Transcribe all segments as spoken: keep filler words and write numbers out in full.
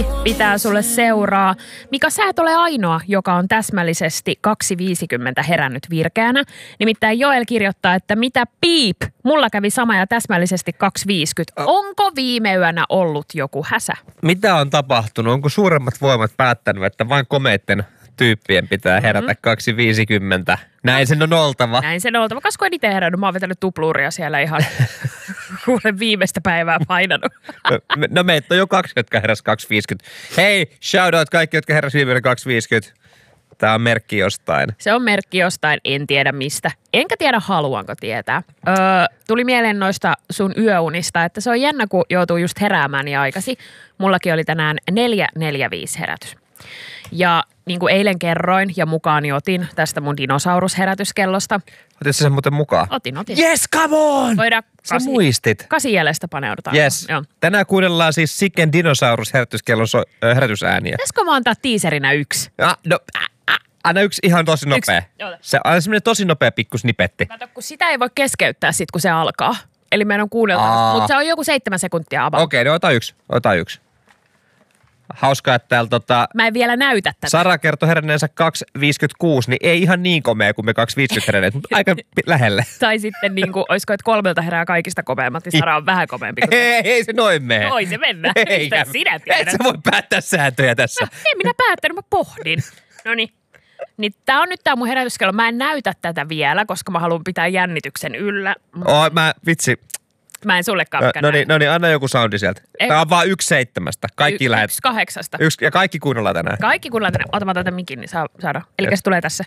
pitää sulle seuraa. Mika, sä et ole ainoa, joka on täsmällisesti kaksi viisikymmentä herännyt virkeänä. Nimittäin Joel kirjoittaa, että mitä piip, mulla kävi sama ja täsmällisesti kaksi viisikymmentä. Onko viime yönä ollut joku häsä? Mitä on tapahtunut? Onko suuremmat voimat päättänyt, että vain komeitten tyyppien pitää herätä mm-hmm. kaksi viisikymmentä? Näin sen on oltava. Näin sen on oltava. Kasko en itse herännyt? Mä oon vetänyt tupluuria siellä ihan kuulen viimeistä päivää painanut. no, no meitä on jo kaksi, jotka heräs kaksi viisikymmentä. Hei, shout out kaikki, jotka heräs viimeinen kaksi viisikymmentä. Tää on merkki jostain. Se on merkki jostain, en tiedä mistä. Enkä tiedä, haluanko tietää. Öö, tuli mieleen noista sun yöunista, että se on jännä, kun joutuu just heräämään niin aikaisin. Mullakin oli tänään neljä neljä viisi herätys. Ja niin kuin eilen kerroin ja mukaani otin tästä mun dinosaurusherätyskellosta. Otitko sen muuten mukaan? Otin, otin. Yes, come on! Voidaan Sä kasi, muistit. Kasi jäljestä paneudutaan. Yes. Joo. Tänään kuunnellaan siis Siken dinosaurusherätyskellon so, äh, herätysääniä. Pitäisikö mä antaa tiiserinä yksi? Ja, no, äh, äh, anna yksi ihan tosi nopea. Yksi. Se on semmoinen tosi nopea pikkusnipetti. Kato, kun sitä ei voi keskeyttää sit, kun se alkaa. Eli meidän on kuunneltava. Mutta se on joku seitsemän sekuntia about. Okei, okay, no ota yksi. Ota yksi. Hauskaa, että täällä tota... Mä en vielä näytä tätä. Sara kertoi heränneensä kaksi viisikymmentäkuusi, niin ei ihan niin komea kuin me kaksi viisikymmentä heränneet, mutta aika lähelle. Tai sitten niin kuin, olisiko, että kolmelta herää kaikista komeammat, niin Sara on vähän komeampi. Kuin... Ei, ei se noin mene. Voi se mennä. Eikä. Mistä sinä tiedät? Et sä voi päättää sääntöjä tässä. No, en minä päättänyt, mä pohdin. Noniin. Niin tää on nyt tää mun herätyskello. Mä en näytä tätä vielä, koska mä haluan pitää jännityksen yllä. Oh, mä, vitsi. Mä en sullekaan mikään No niin, no niin, anna joku soundi sieltä. Ei. Tää on vaan yksi seitsemästä. Kaikki y- lähet. Yksi kahdeksasta. Yksi, ja kaikki kuunnellaan tänään. Kaikki kuunnellaan tänään. Ota mä tätä mikin, niin saa, saada. Eli se tulee tässä.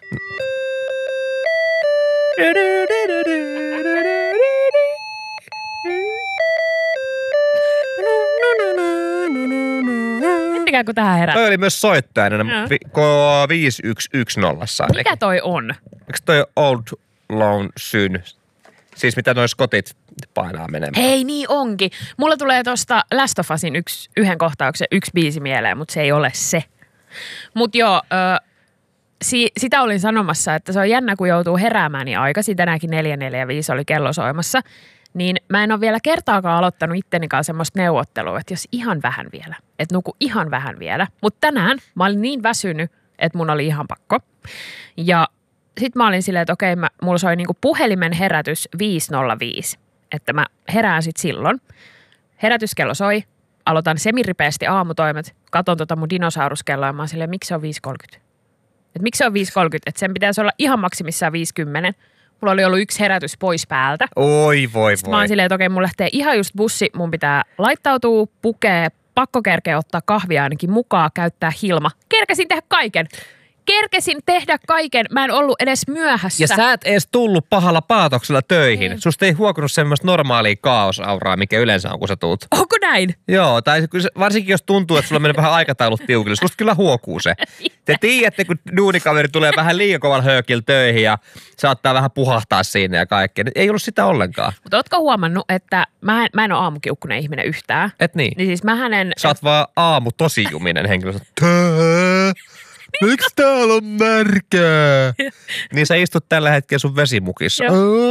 Miettikää, kun tähän herää. Toi oli myös soittajana. No. Vi- viisi yksi yksi nolla Mikä toi on? Eikö toi Old Lone Syn? Siis mitä noi skotit painaa menemään. Hei, niin onkin. Mulla tulee tosta Last of Usin yksi, yhden kohtauksen yksi biisi mieleen, mutta se ei ole se. Mut joo, ö, si, sitä olin sanomassa, että se on jännä, kun joutuu heräämään niin aikaisin. Tänäänkin neljä neljä viisi oli kello soimassa. Niin mä en ole vielä kertaakaan aloittanut itteni kanssa semmoista neuvottelua, että jos ihan vähän vielä. Että nuku ihan vähän vielä. Mutta tänään mä olin niin väsynyt, että mun oli ihan pakko. Ja sitten mä olin silleen, että okei, mä, mulla soi niinku puhelimen herätys viisi nolla viisi. Että mä herään sit silloin. Herätyskello soi, aloitan semiripeästi aamutoimet, katon tota mun dinosauruskelloa ja mä oon silleen, miksi se on viisi kolmekymmentä? Että miksi se on viisi kolmekymmentä? Että sen pitäisi olla ihan maksimissaan viisikymmentä. Mulla oli ollut yksi herätys pois päältä. Oi voi Sitten voi. mä oon silleen, että okei, mun lähtee ihan just bussi, mun pitää laittautua, pukea, pakko kerkeä ottaa kahvia ainakin mukaan, käyttää Hilma. Kerkesin tehdä kaiken. Kerkesin tehdä kaiken. Mä en ollut edes myöhässä. Ja sä et edes tullut pahalla paatoksella töihin. Ei. Susta ei huokunut semmoista normaalia kaosauraa, mikä yleensä on, kun sä tuut. Onko näin? Joo, tai varsinkin jos tuntuu, että sulla menee vähän aikataulut tiukille. Susta kyllä huokuu se. Te tiedätte, kun duunikaveri tulee vähän liian kovalla höökillä töihin ja saattaa vähän puhahtaa siinä ja kaikkea. Ei ollut sitä ollenkaan. Mutta ootko huomannut, että mä en, mä en ole aamukiukkunen ihminen yhtään. Et niin. Niin siis mähän en... Sä oot vaan aamu tosi juminen henkilö. Tää, miksi täällä on märkää? Niin sä istut tällä hetkellä sun vesimukissa.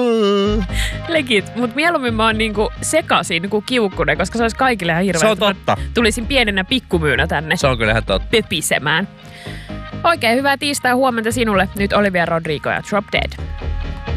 Legit, mutta mieluummin mä oon niinku sekaisin kuin kiukkunen, koska se olisi kaikille ihan hirveä. Se on totta. Tulisin pienenä pikkumyynä tänne Se on kyllä ihan totta. pöpisemään. Oikein hyvää tiistai huomenta sinulle. Nyt Olivia Rodrigo ja Drop Dead.